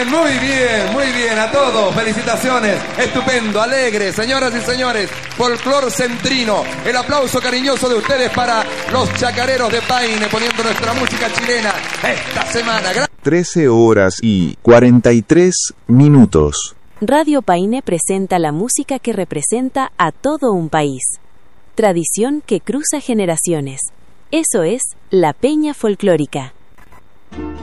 muy bien, a todos, felicitaciones, estupendo, alegre, señoras y señores, folclor centrino, el aplauso cariñoso de ustedes para los chacareros de Paine, poniendo nuestra música chilena esta semana. 13 horas y 43 minutos. Radio Paine presenta la música que representa a todo un país. Tradición que cruza generaciones. Eso es La Peña Folclórica.